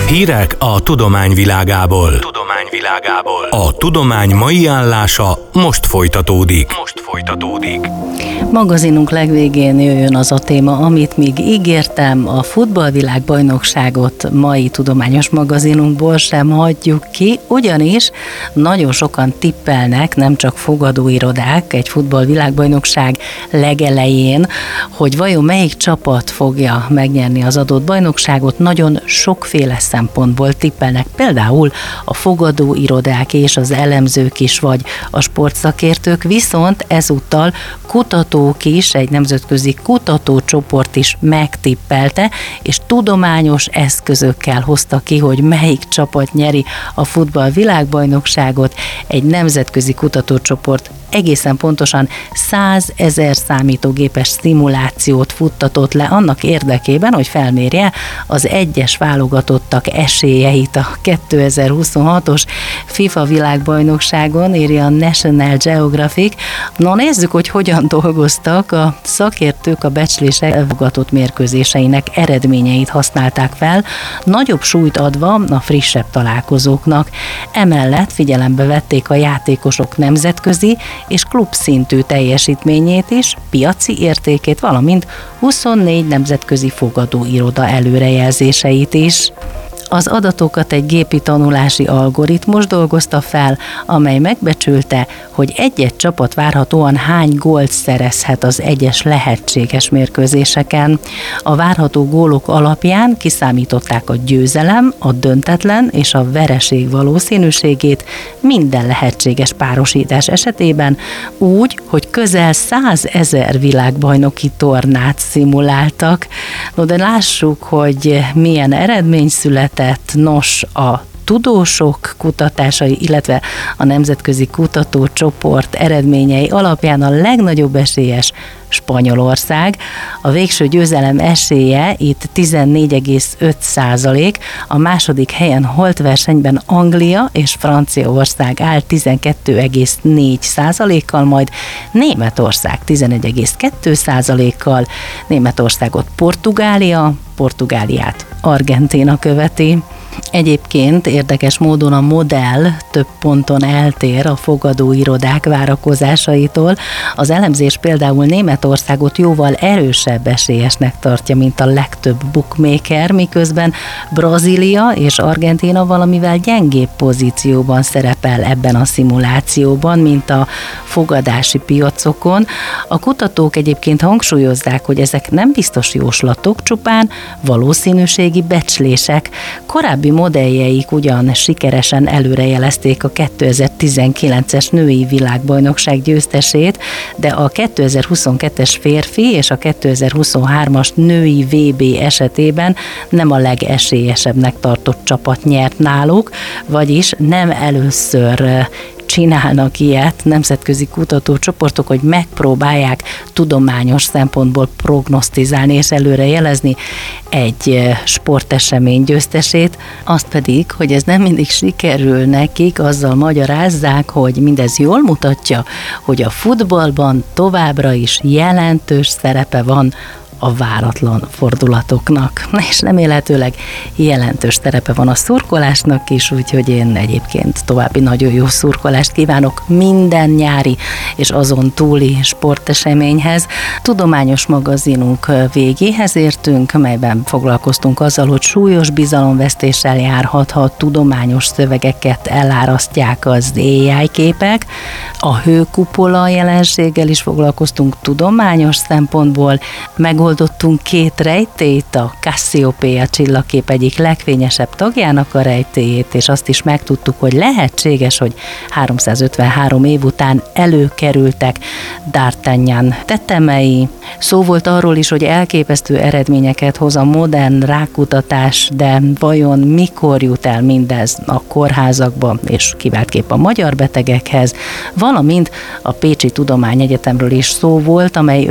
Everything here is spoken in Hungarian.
Hírek a tudomány világából. A tudomány mai állása most folytatódik. Magazinunk legvégén jöjjön az a téma, amit még ígértem, a futballvilágbajnokságot mai tudományos magazinunkból sem hagyjuk ki, ugyanis nagyon sokan tippelnek, nem csak fogadóirodák egy futballvilágbajnokság legelején, hogy vajon melyik csapat fogja megnyerni az adott bajnokságot, nagyon sokféle szempontból tippelnek, például a fogadóirodák és az elemzők is, vagy a sportszakértők, viszont ezúttal kutatók is, egy nemzetközi kutatócsoport is megtippelte, és tudományos eszközökkel hozta ki, hogy melyik csapat nyeri a futball világbajnokságot. Egy nemzetközi kutatócsoport egészen pontosan 100 000 számítógépes szimulációt futtatott le annak érdekében, hogy felmérje az egyes válogatottak esélyeit a 2026-os FIFA világbajnokságon, írja a National Geographic. Na nézzük, hogy hogyan dolgoztak. A szakértők a becslések elfogadott mérkőzéseinek eredményeit használták fel, nagyobb súlyt adva a frissebb találkozóknak. Emellett figyelembe vették a játékosok nemzetközi és klubszintű teljesítményét is, piaci értékét, valamint 24 nemzetközi fogadóiroda előrejelzéseit is. Az adatokat egy gépi tanulási algoritmus dolgozta fel, amely megbecsülte, hogy egy-egy csapat várhatóan hány gólt szerezhet az egyes lehetséges mérkőzéseken. A várható gólok alapján kiszámították a győzelem, a döntetlen és a vereség valószínűségét minden lehetséges párosítás esetében, úgy, hogy közel 100 000 világbajnoki tornát szimuláltak. No, de lássuk, hogy milyen eredmény született. Nos, a tudósok kutatásai, illetve a nemzetközi kutatócsoport eredményei alapján a legnagyobb esélyes Spanyolország. A végső győzelem esélye itt 14,5%, a második helyen holtversenyben Anglia és Franciaország áll 12,4%-kal, majd Németország 11,2%-kal, Németországot Portugáliát Argentína követi. Egyébként érdekes módon a modell több ponton eltér a fogadóirodák várakozásaitól. Az elemzés például Németországot jóval erősebb esélyesnek tartja, mint a legtöbb bookmaker, miközben Brazília és Argentína valamivel gyengébb pozícióban szerepel ebben a szimulációban, mint a fogadási piacokon. A kutatók egyébként hangsúlyozzák, hogy ezek nem biztos jóslatok, csupán valószínűségi becslések. Korábbi modelljeik ugyan sikeresen előrejelezték a 2019-es női világbajnokság győztesét, de a 2022-es férfi és a 2023-as női VB esetében nem a legesélyesebbnek tartott csapat nyert náluk, vagyis nem először csinálnak ilyet nemzetközi kutatócsoportok, hogy megpróbálják tudományos szempontból prognosztizálni és előrejelezni egy sportesemény győztesét, azt pedig, hogy ez nem mindig sikerül nekik, azzal magyarázzák, hogy mindez jól mutatja, hogy a futballban továbbra is jelentős szerepe van a váratlan fordulatoknak, és remélhetőleg jelentős szerepe van a szurkolásnak is, úgyhogy én egyébként további nagyon jó szurkolást kívánok minden nyári és azon túli sporteseményhez. Tudományos magazinunk végéhez értünk, melyben foglalkoztunk azzal, hogy súlyos bizalomvesztéssel járhat, ha a tudományos szövegeket elárasztják az AI képek. A hőkupola jelenséggel is foglalkoztunk tudományos szempontból, megoldottunk 2 rejtélyt, a Cassiopeia csillagkép egyik legfényesebb tagjának a rejtélyét, és azt is megtudtuk, hogy lehetséges, hogy 353 év után előkerültek D'Artagnan tetemei. Szó volt arról is, hogy elképesztő eredményeket hoz a modern rákutatás, de vajon mikor jut el mindez a kórházakba, és kiváltképp a magyar betegekhez, valamint a Pécsi Tudományegyetemről is szó volt, amely